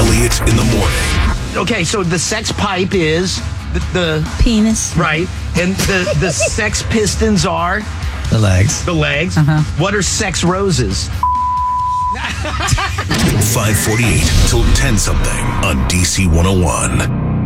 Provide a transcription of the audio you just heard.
Elliott in the morning. Okay, so the sex pipe is the penis. Right. And the Sex Pistons are? The legs. The legs. What are sex roses? 548 till 10 something on DC 101.